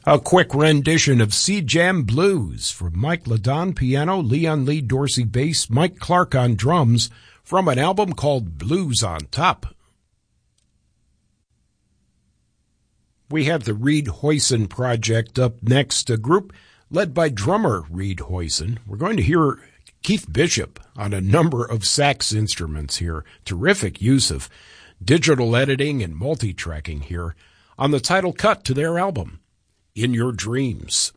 A quick rendition of Sea Jam Blues from Mike Ladon piano, Leon Lee Dorsey bass, Mike Clark on drums from an album called Blues on Top. We have the Reed Hoyson Project up next, a group led by drummer Reed Hoyson. We're going to hear Keith Bishop on a number of sax instruments here. Terrific use of digital editing and multi-tracking here on the title cut to their album, In Your Dreams.